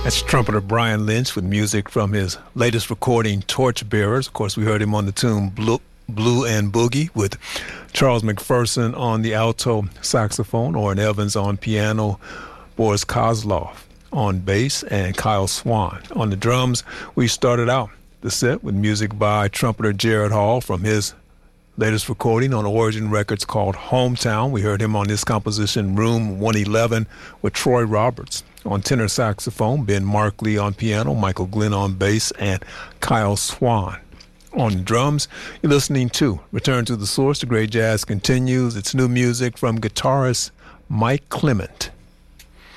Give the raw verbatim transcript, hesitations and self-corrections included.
That's trumpeter Brian Lynch with music from his latest recording, Torchbearers. Of course, we heard him on the tune Blue, Blue and Boogie with Charles McPherson on the alto saxophone, Orrin Evans on piano, Boris Kozlov on bass, and Kyle Swan on the drums. We started out the set with music by trumpeter Jared Hall from his latest recording on Origin Records called Hometown. We heard him on this composition, Room one eleven, with Troy Roberts on tenor saxophone, Ben Markley on piano, Michael Glenn on bass, and Kyle Swan on drums. You're listening to Return to the Source. The great jazz continues. It's new music from guitarist Mike Clement.